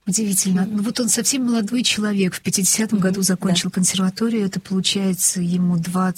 Удивительно. Ну вот он совсем молодой человек. В 50-м году закончил консерваторию. Это, получается, ему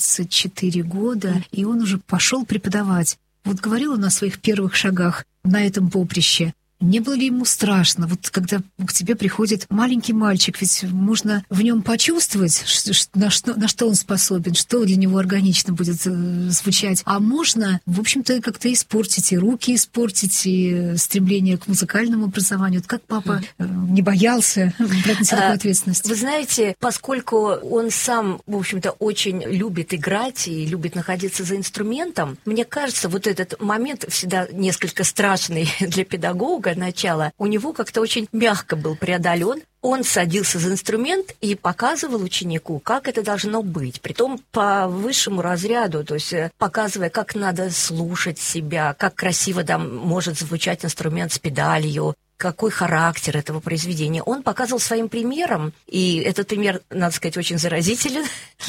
24 года. И он уже пошел преподавать. Вот говорил он о своих первых шагах на этом поприще. Не было ли ему страшно, вот когда к тебе приходит маленький мальчик, ведь можно в нем почувствовать, на что он способен, что для него органично будет звучать, а можно, в общем-то, как-то испортить и руки испортить, и стремление к музыкальному образованию. Вот как папа не боялся брать на себя такую ответственность? Вы знаете, поскольку он сам, в общем-то, очень любит играть и любит находиться за инструментом, мне кажется, вот этот момент всегда несколько страшный для педагога, начала, у него как-то очень мягко был преодолен. Он садился за инструмент и показывал ученику, как это должно быть. Притом по высшему разряду, то есть показывая, как надо слушать себя, как красиво там может звучать инструмент с педалью, какой характер этого произведения. Он показывал своим примером, и этот пример, надо сказать, очень заразителен.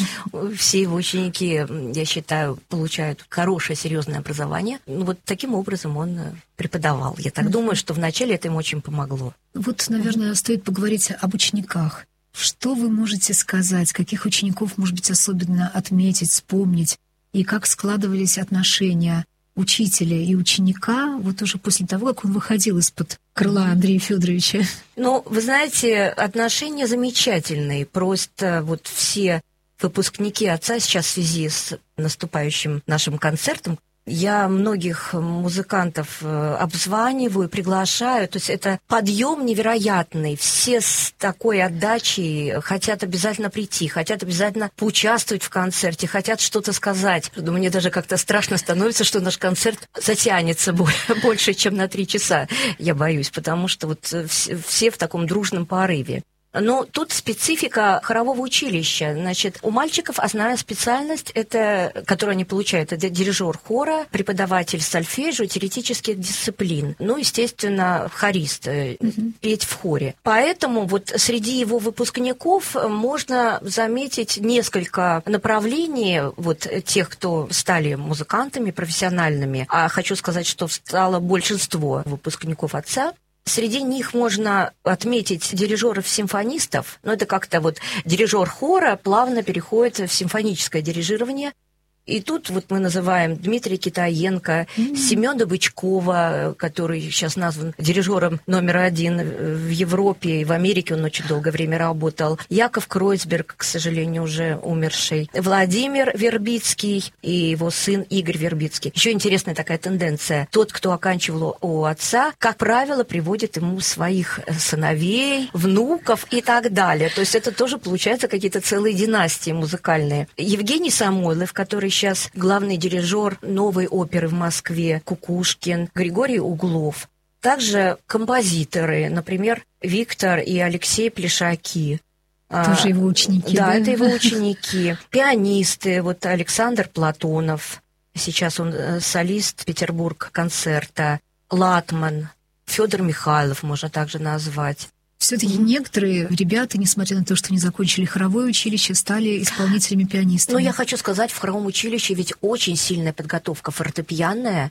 Все его ученики, я считаю, получают хорошее, серьезное образование. Вот таким образом он преподавал. Я так думаю, что вначале это ему очень помогло. Вот, наверное, стоит поговорить об учениках. Что вы можете сказать? Каких учеников, может быть, особенно отметить, вспомнить? И как складывались отношения учителя и ученика вот уже после того, как он выходил из-под крыла Андрея Федоровича? Ну, вы знаете, отношения замечательные. Просто вот все выпускники отца сейчас в связи с наступающим нашим концертом, я многих музыкантов обзваниваю, приглашаю. То есть это подъем невероятный. Все с такой отдачей хотят обязательно прийти, хотят обязательно поучаствовать в концерте, хотят что-то сказать. Мне даже как-то страшно становится, что наш концерт затянется больше, чем на 3 часа. Я боюсь, потому что вот все в таком дружном порыве. Но тут специфика хорового училища. Значит, у мальчиков основная специальность, которую они получают, это дирижер хора, преподаватель сольфеджио, теоретических дисциплин. Ну, естественно, хорист, петь в хоре. Поэтому вот среди его выпускников можно заметить несколько направлений, вот тех, кто стали музыкантами профессиональными. А хочу сказать, что стало большинство выпускников отца. Среди них можно отметить дирижеров-симфонистов, но это как-то вот дирижер хора плавно переходит в симфоническое дирижирование. И тут вот мы называем Дмитрия Китаенко, Семена Бычкова, который сейчас назван дирижером номер 1 в Европе и в Америке, он очень долгое время работал, Яков Кройцберг, к сожалению, уже умерший, Владимир Вербицкий и его сын Игорь Вербицкий. Еще интересная такая тенденция. Тот, кто оканчивал у отца, как правило, приводит ему своих сыновей, внуков и так далее. То есть это тоже получается какие-то целые династии музыкальные. Евгений Самойлов, который сейчас главный дирижер новой оперы в Москве, Кукушкин, Григорий Углов. Также композиторы, например, Виктор и Алексей Плешаки. Тоже его ученики. Да, это его ученики. Пианисты, вот Александр Платонов, сейчас он солист Петербург-концерта, Латман, Федор Михайлов можно также назвать. Все-таки некоторые ребята, несмотря на то, что не закончили хоровое училище, стали исполнителями-пианистами. Ну, я хочу сказать, в хоровом училище ведь очень сильная подготовка фортепианная,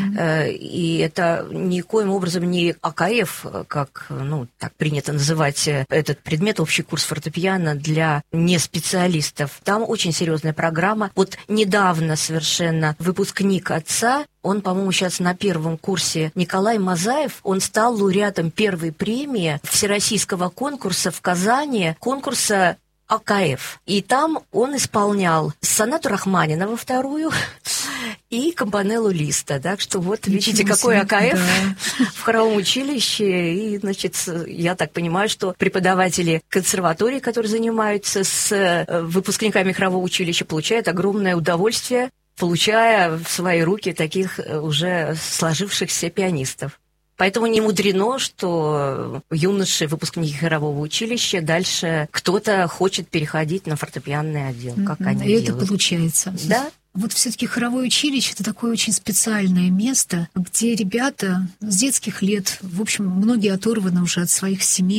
и это никоим образом не АКФ, как, так принято называть этот предмет, общий курс фортепиано для неспециалистов. Там очень серьезная программа. Вот недавно совершенно выпускник отца, он, по-моему, сейчас на первом курсе, Николай Мазаев, он стал лауреатом первой премии всероссийского конкурса в Казани, конкурса АКФ. И там он исполнял сонату Рахманинова вторую и Кампанеллу Листа. Так что вот видите, какой АКФ в хоровом училище. И, значит, я так понимаю, что преподаватели консерватории, которые занимаются с выпускниками хорового училища, получают огромное удовольствие, получая в свои руки таких уже сложившихся пианистов. Поэтому не мудрено, что юноши, выпускники хорового училища, дальше кто-то хочет переходить на фортепианный отдел, как они делают. И это получается. Да. Вот все-таки хоровое училище – это такое очень специальное место, где ребята с детских лет, в общем, многие оторваны уже от своих семей,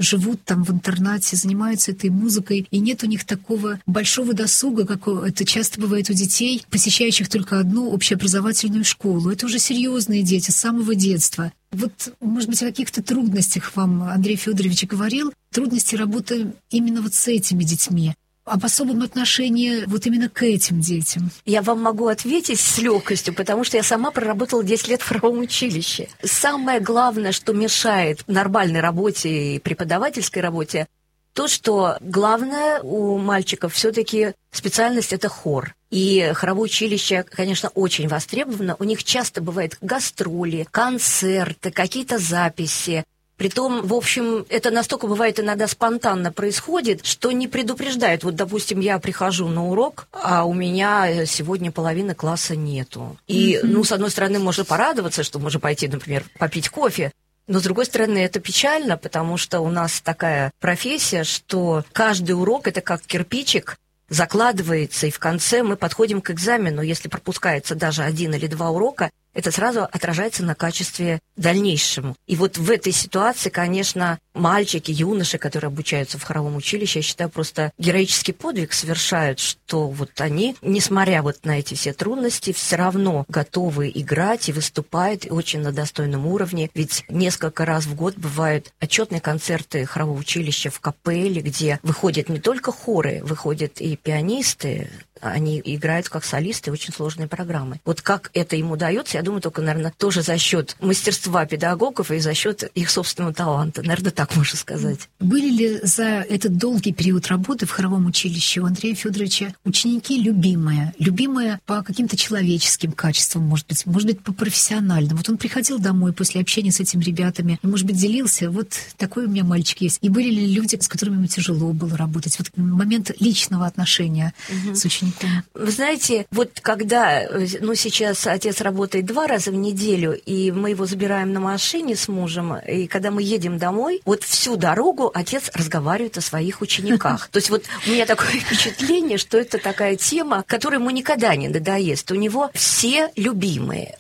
живут там в интернате, занимаются этой музыкой, и нет у них такого большого досуга, как это часто бывает у детей, посещающих только одну общеобразовательную школу. Это уже серьезные дети с самого детства. Вот, может быть, о каких-то трудностях вам Андрей Федорович говорил, трудности работы именно вот с этими детьми, об особом отношении вот именно к этим детям. Я вам могу ответить с легкостью, потому что я сама проработала 10 лет в хоровом училище. Самое главное, что мешает нормальной работе и преподавательской работе, то, что главное у мальчиков все-таки специальность – это хор. И хоровое училище, конечно, очень востребовано. У них часто бывают гастроли, концерты, какие-то записи. Притом, в общем, это настолько бывает иногда спонтанно происходит, что не предупреждают. Вот, допустим, я прихожу на урок, а у меня сегодня половины класса нету. И, с одной стороны, можно порадоваться, что можно пойти, например, попить кофе. Но, с другой стороны, это печально, потому что у нас такая профессия, что каждый урок – это как кирпичик, закладывается, и в конце мы подходим к экзамену. Если пропускается даже 1 или 2 урока, это сразу отражается на качестве дальнейшему. И вот в этой ситуации, конечно, мальчики, юноши, которые обучаются в хоровом училище, я считаю, просто героический подвиг совершают, что вот они, несмотря вот на эти все трудности, все равно готовы играть и выступают очень на достойном уровне. Ведь несколько раз в год бывают отчетные концерты хорового училища в капелле, где выходят не только хоры, выходят и пианисты, они играют как солисты очень сложные программы. Вот как это им удается, я думаю, только, наверное, тоже за счет мастерства педагогов и за счет их собственного таланта. Наверное, так можно сказать. Были ли за этот долгий период работы в хоровом училище у Андрея Федоровича ученики любимые? Любимые по каким-то человеческим качествам, может быть, по профессиональным. Вот он приходил домой после общения с этими ребятами и, может быть, делился, вот такой у меня мальчик есть. И были ли люди, с которыми ему тяжело было работать? Вот момент личного отношения с учеником. Вы знаете, вот когда, сейчас отец работает 2 раза в неделю, и мы его забираем на машине с мужем, и когда мы едем домой, вот всю дорогу отец разговаривает о своих учениках. То есть вот у меня такое впечатление, что это такая тема, которая ему никогда не надоест. У него все любимые,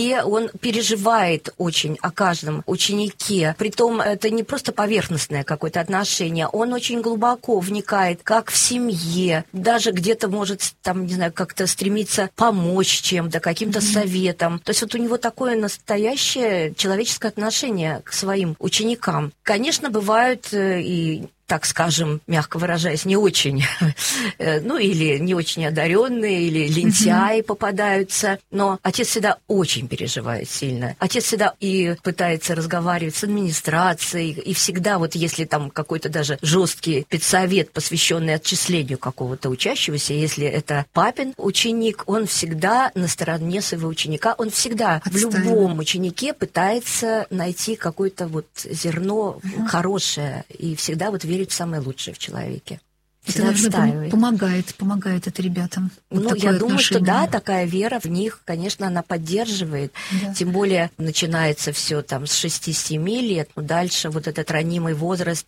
он переживает очень о каждом ученике. Притом это не просто поверхностное какое-то отношение, он очень глубоко вникает, как в семье, даже где-то может там, не знаю, как-то стремиться помочь чем-то, каким-то советом. То есть вот у него такое настоящее человеческое отношение к своим ученикам. Конечно, бывают и, так скажем, мягко выражаясь, не очень, или не очень одаренные, или лентяи попадаются, но отец всегда очень переживает сильно. Отец всегда и пытается разговаривать с администрацией, и всегда вот если там какой-то даже жесткий педсовет, посвященный отчислению какого-то учащегося, если это папин ученик, он всегда на стороне своего ученика, он всегда в любом ученике пытается найти какое-то вот зерно хорошее, и всегда вот верит в самое лучшее в человеке. Это, наверное, помогает это ребятам. Вот я думаю, что да, такая вера в них, конечно, она поддерживает. Да. Тем более начинается все там с 6-7 лет, дальше вот этот ранимый возраст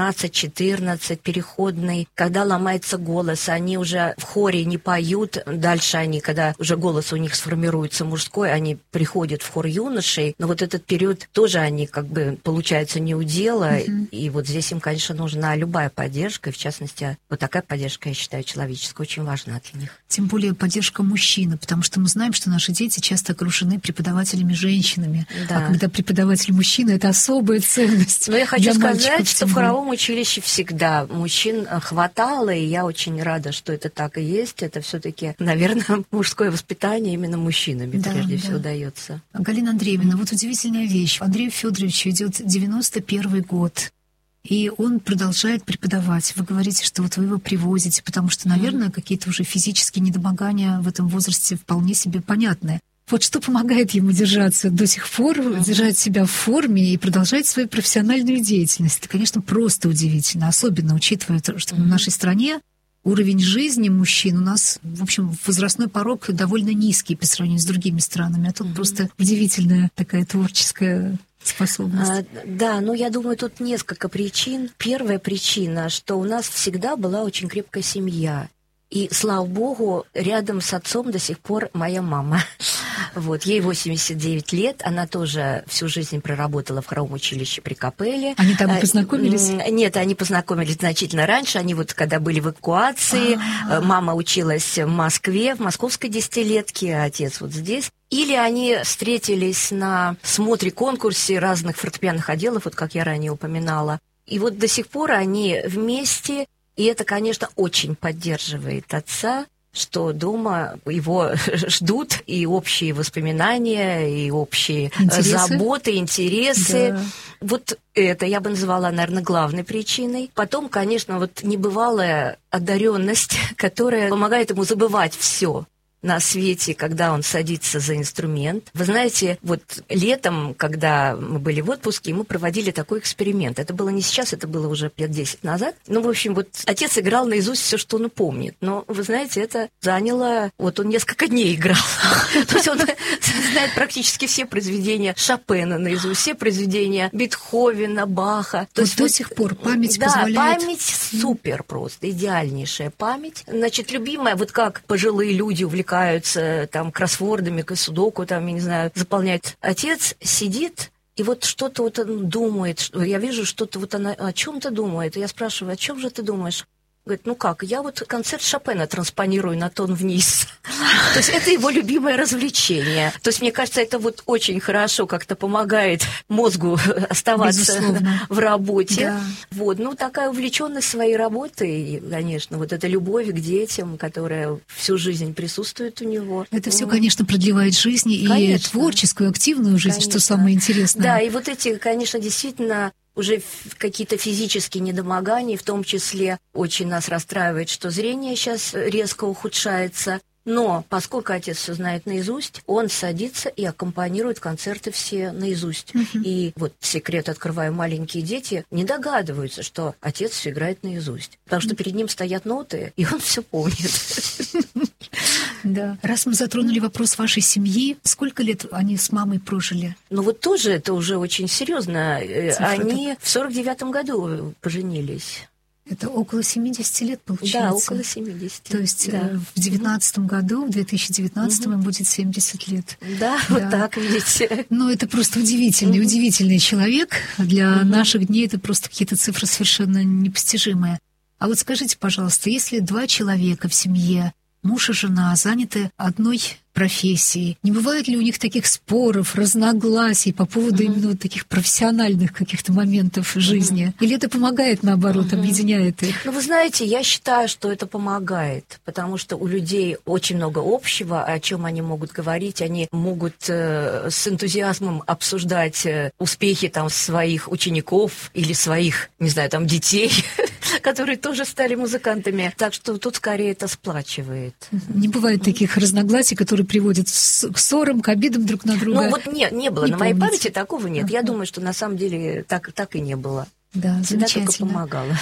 13-14, переходный, когда ломается голос, они уже в хоре не поют, дальше они, когда уже голос у них сформируется мужской, они приходят в хор юношей, но вот этот период тоже они как бы, получается, не удела, и вот здесь им, конечно, нужна любая поддержка, и в частности, вот такая поддержка, я считаю, человеческая, очень важна для них. Тем более поддержка мужчины, потому что мы знаем, что наши дети часто окружены преподавателями-женщинами. Да. А когда преподаватель мужчина, это особая ценность. Но я хочу сказать, что в хоровом училище всегда мужчин хватало, и я очень рада, что это так и есть. Это все-таки, наверное, мужское воспитание именно мужчинами прежде всего дается. Галина Андреевна, вот удивительная вещь. Андрею Федоровичу идет 91 год. И он продолжает преподавать. Вы говорите, что вот вы его привозите, потому что, наверное, какие-то уже физические недомогания в этом возрасте вполне себе понятны. Вот что помогает ему держаться до сих пор, держать себя в форме и продолжать свою профессиональную деятельность. Это, конечно, просто удивительно, особенно учитывая, что в нашей стране уровень жизни мужчин у нас, в общем, возрастной порог довольно низкий по сравнению с другими странами. А тут просто удивительная такая творческая способность. Да, я думаю, тут несколько причин. Первая причина, что у нас всегда была очень крепкая семья. И, слава богу, рядом с отцом до сих пор моя мама. Вот, ей 89 лет, она тоже всю жизнь проработала в хоровом училище при Капелле. Они там познакомились? Нет, они познакомились значительно раньше. Они вот, когда были в эвакуации, мама училась в Москве, в московской десятилетке, а отец вот здесь. Или они встретились на смотре-конкурсе разных фортепианных отделов, вот как я ранее упоминала. И вот до сих пор они вместе, и это, конечно, очень поддерживает отца, что дома его ждут и общие воспоминания, и общие заботы, интересы. Да. Вот это я бы назвала, наверное, главной причиной. Потом, конечно, вот небывалая одаренность, которая помогает ему забывать все на свете, когда он садится за инструмент. Вы знаете, вот летом, когда мы были в отпуске, мы проводили такой эксперимент. Это было не сейчас, это было уже лет 10 назад. Ну, в общем, вот отец играл наизусть все, что он помнит. Но, вы знаете, это заняло... Вот он несколько дней играл. То есть он знает практически все произведения Шопена наизусть, все произведения Бетховена, Баха. То есть до сих пор память позволяет... Да, память супер просто, идеальнейшая память. Значит, любимая, вот как пожилые люди увлекаются там кроссвордами, судоку, там, я не знаю, заполняет. Отец сидит и вот что-то вот он думает. Я вижу, что-то вот она о чем-то думает. И я спрашиваю, о чем же ты думаешь? Говорит, ну как, я вот концерт Шопена транспонирую на тон вниз. То есть это его любимое развлечение. То есть, мне кажется, это вот очень хорошо как-то помогает мозгу оставаться в работе. Да. Вот, ну, такая увлеченность своей работой, конечно, вот эта любовь к детям, которая всю жизнь присутствует у него. Это все, конечно, продлевает жизнь и творческую, активную жизнь, конечно. Что самое интересное. Да, и вот эти, конечно, действительно... Уже какие-то физические недомогания, в том числе очень нас расстраивает, что зрение сейчас резко ухудшается. Но поскольку отец все знает наизусть, он садится и аккомпанирует концерты все наизусть. И вот секрет открываю, маленькие дети не догадываются, что отец все играет наизусть. Потому что перед ним стоят ноты, и он все помнит. Да. Раз мы затронули вопрос вашей семьи, сколько лет они с мамой прожили? Ну вот тоже это уже очень серьезно. Они в 49-м году поженились. Это около 70 лет, получается? Да, около 70. То есть в 19-м году, в 2019-м им будет 70 лет. Да, вот так, видите. Ну, это просто удивительный человек. Для наших дней это просто какие-то цифры совершенно непостижимые. А вот скажите, пожалуйста, если два человека в семье, муж и жена, заняты одной профессией, не бывает ли у них таких споров, разногласий по поводу именно вот таких профессиональных каких-то моментов жизни? Или это помогает, наоборот, объединяет их? Ну, вы знаете, я считаю, что это помогает, потому что у людей очень много общего, о чем они могут говорить. Они могут с энтузиазмом обсуждать успехи там своих учеников или своих, не знаю, там детей, которые тоже стали музыкантами. Так что тут скорее это сплачивает. Не бывает таких разногласий, которые приводят к ссорам, к обидам друг на друга? Ну вот не было. На моей памяти такого нет. Я думаю, что на самом деле так и не было. Да, всегда замечательно. Только помогала.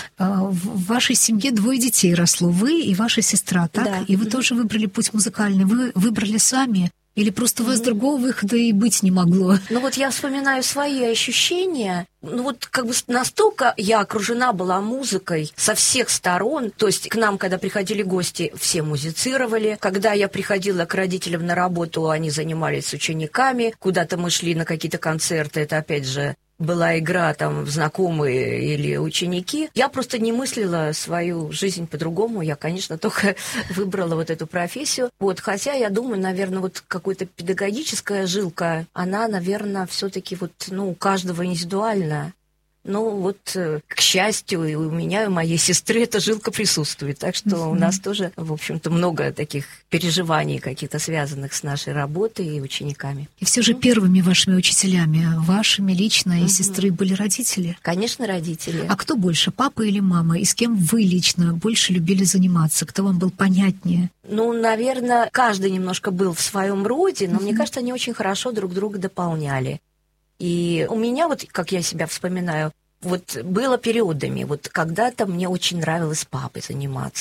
В вашей семье двое детей росло. Вы и ваша сестра, так? Да. И вы тоже выбрали путь музыкальный. Вы выбрали сами? Или просто у вас другого выхода и быть не могло? Ну вот я вспоминаю свои ощущения. Ну вот как бы настолько я окружена была музыкой со всех сторон. То есть к нам, когда приходили гости, все музицировали. Когда я приходила к родителям на работу, они занимались с учениками. Куда-то мы шли на какие-то концерты. Это опять же была игра там в знакомые или ученики. Я просто не мыслила свою жизнь по-другому. Я, конечно, только выбрала вот эту профессию. Вот, хотя я думаю, наверное, вот какая-то педагогическая жилка, она, наверное, все-таки вот, у каждого индивидуально. Ну, вот, к счастью, и у меня, и у моей сестры эта жилка присутствует. Так что у нас тоже, в общем-то, много таких переживаний каких-то связанных с нашей работой и учениками. И все же первыми вашими учителями, вашими лично и сестры, были родители? Конечно, родители. А кто больше, папа или мама? И с кем вы лично больше любили заниматься? Кто вам был понятнее? Ну, наверное, каждый немножко был в своем роде, но мне кажется, они очень хорошо друг друга дополняли. И у меня, вот как я себя вспоминаю, вот было периодами, вот когда-то мне очень нравилось с папой заниматься.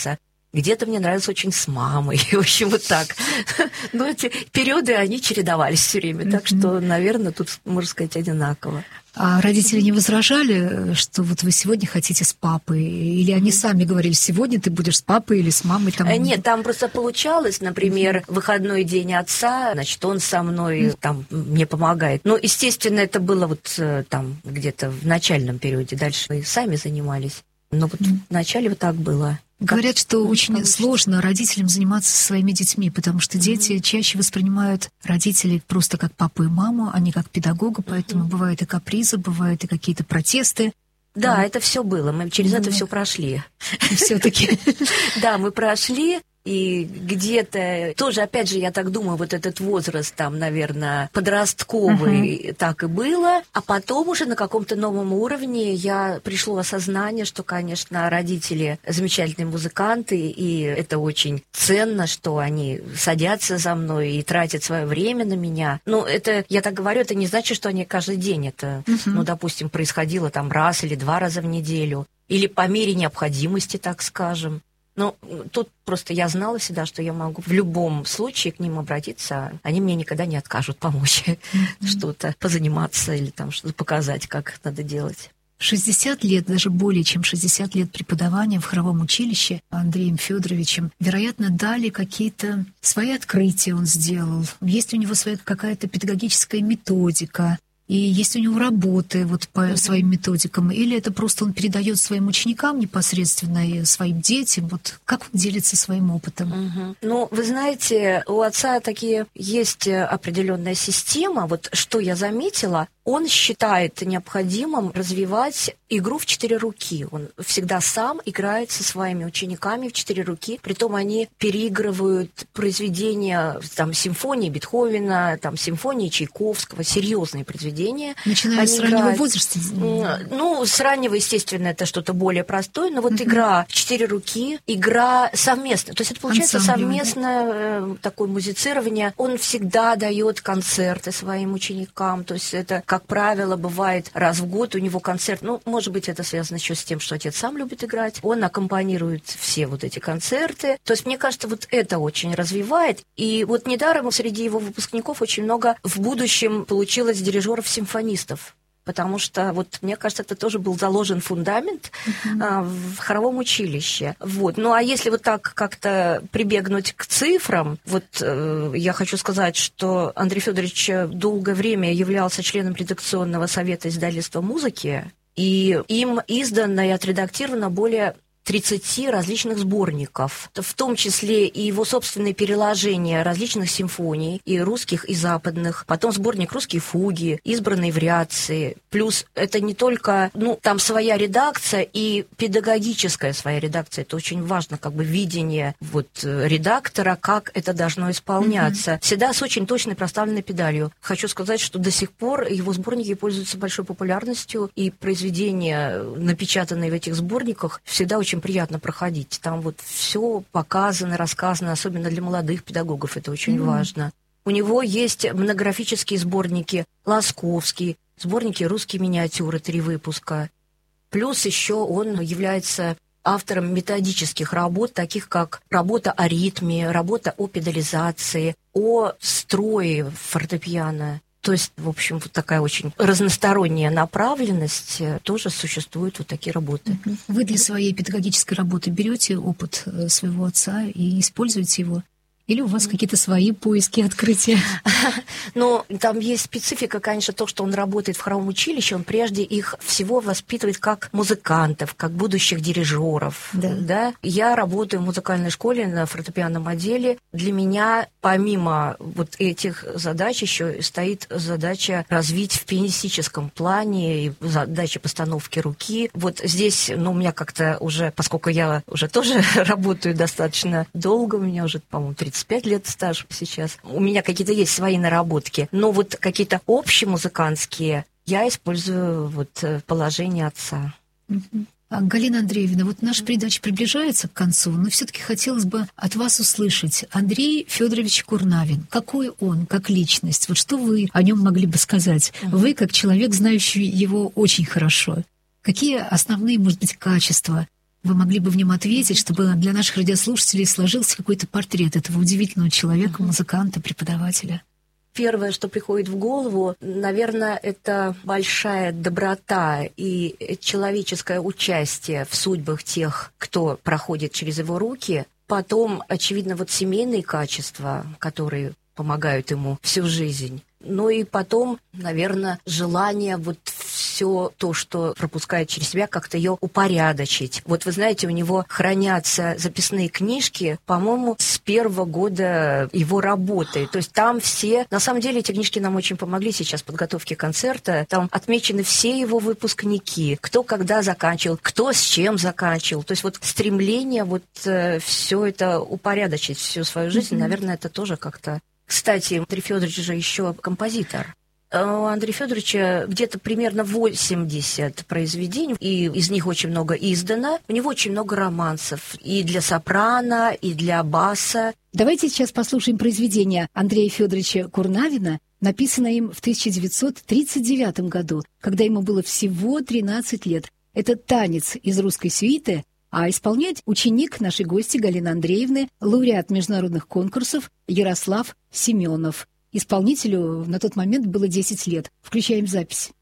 Где-то мне нравилось очень с мамой. В общем, вот так. Но эти периоды, они чередовались все время. Так что, наверное, тут, можно сказать, одинаково. А родители не возражали, что вот вы сегодня хотите с папой? Или они сами говорили, сегодня ты будешь с папой или с мамой? Там... Нет, там просто получалось, например, выходной день отца, значит, он со мной там мне помогает. Ну, естественно, это было вот там где-то в начальном периоде. Дальше мы сами занимались. Но вот вначале вот так было. Говорят, что очень сложно родителям заниматься со своими детьми, потому что дети чаще воспринимают родителей просто как папу и маму, а не как педагога, поэтому бывают и капризы, бывают и какие-то протесты. Да, это все было, мы через это все прошли. Все-таки. Да, мы прошли. И где-то тоже, опять же, я так думаю, вот этот возраст там, наверное, подростковый, так и было. А потом уже на каком-то новом уровне пришло осознание, что, конечно, родители замечательные музыканты, и это очень ценно, что они садятся за мной и тратят свое время на меня. Ну, это, я так говорю, это не значит, что они каждый день. Это, ну, допустим, происходило там раз или 2 раза в неделю. Или по мере необходимости, так скажем. Но тут просто я знала всегда, что я могу в любом случае к ним обратиться. Они мне никогда не откажут помочь что-то позаниматься или там что-то показать, как надо делать. 60 лет, даже более чем 60 лет преподавания в хоровом училище Андреем Федоровичем, вероятно, дали какие-то свои открытия он сделал. Есть у него своя какая-то педагогическая методика. И есть у него работы вот по своим методикам, или это просто он передает своим ученикам непосредственно и своим детям? Вот как он делится своим опытом? Ну, вы знаете, у отца такие есть определенная система. Вот что я заметила, он считает необходимым развивать игру в 4 руки. Он всегда сам играет со своими учениками в 4 руки. Притом они переигрывают произведения, там, симфонии Бетховена, там, симфонии Чайковского, серьезные произведения. Начиная с раннего возраста? Ну, с раннего, естественно, это что-то более простое, но вот игра в 4 руки, игра совместная. То есть это получается совместное такое музицирование. Он всегда дает концерты своим ученикам. То есть это, как правило, бывает раз в год у него концерт. Ну, может быть, это связано еще с тем, что отец сам любит играть. Он аккомпанирует все вот эти концерты. То есть, мне кажется, вот это очень развивает. И вот недаром среди его выпускников очень много в будущем получилось дирижеров-симфонистов. Потому что, вот, мне кажется, это тоже был заложен фундамент в хоровом училище. Вот. Ну, а если вот так как-то прибегнуть к цифрам, вот я хочу сказать, что Андрей Федорович долгое время являлся членом редакционного совета издательства музыки, и им издано и отредактировано более 30 различных сборников, в том числе и его собственные переложения различных симфоний, и русских, и западных. Потом сборник «Русские фуги», избранные вариации. Плюс это не только, ну, там своя редакция и педагогическая своя редакция. Это очень важно, как бы, видение вот редактора, как это должно исполняться. Всегда с очень точной проставленной педалью. Хочу сказать, что до сих пор его сборники пользуются большой популярностью, и произведения, напечатанные в этих сборниках, всегда очень приятно проходить. Там вот все показано, рассказано, особенно для молодых педагогов, это очень важно. У него есть монографические сборники Ласковский, сборники «Русские миниатюры», 3 выпуска. Плюс еще он является автором методических работ, таких как работа о ритме, работа о педализации, о строе фортепиано. То есть, в общем, вот такая очень разносторонняя направленность, тоже существуют вот такие работы. Вы для своей педагогической работы берете опыт своего отца и используете его? Или у вас какие-то свои поиски, открытия? Ну, там есть специфика, конечно, то, что он работает в хоровом училище, он прежде их всего воспитывает как музыкантов, как будущих дирижеров. Да? Я работаю в музыкальной школе на фортепианном отделе. Для меня, помимо вот этих задач, еще стоит задача развить в пианистическом плане, и задача постановки руки. Вот здесь, ну, у меня как-то уже, поскольку я уже тоже работаю достаточно долго, у меня уже, по-моему, 35 лет стаж сейчас. У меня какие-то есть свои наработки. Но вот какие-то общемузыкантские я использую вот положение отца. Галина Андреевна, вот наша передача приближается к концу, но все-таки хотелось бы от вас услышать. Андрей Федорович Курнавин, какой он, как личность? Вот что вы о нем могли бы сказать? Вы, как человек, знающий его очень хорошо. Какие основные, может быть, качества вы могли бы в нем ответить, чтобы для наших радиослушателей сложился какой-то портрет этого удивительного человека, музыканта, преподавателя? Первое, что приходит в голову, наверное, это большая доброта и человеческое участие в судьбах тех, кто проходит через его руки. Потом, очевидно, вот семейные качества, которые помогают ему всю жизнь. Ну и потом, наверное, желание вот все то, что пропускает через себя, как-то ее упорядочить. Вот вы знаете, у него хранятся записные книжки, по-моему, с первого года его работы. То есть там все... На самом деле эти книжки нам очень помогли сейчас в подготовке концерта. Там отмечены все его выпускники, кто когда заканчивал, кто с чем заканчивал. То есть вот стремление вот все это упорядочить, всю свою жизнь, наверное, это тоже как-то... Кстати, Андрей Федорович же еще композитор. У Андрея Федоровича где-то примерно 80 произведений, и из них очень много издано. У него очень много романсов и для сопрано, и для баса. Давайте сейчас послушаем произведение Андрея Федоровича Курнавина, написанное им в 1939 году, когда ему было всего 13 лет. Это танец из русской сюиты, а исполнять ученик нашей гости Галины Андреевны, лауреат международных конкурсов Ярослав Семенов. Исполнителю на тот момент было 10 лет. Включаем запись.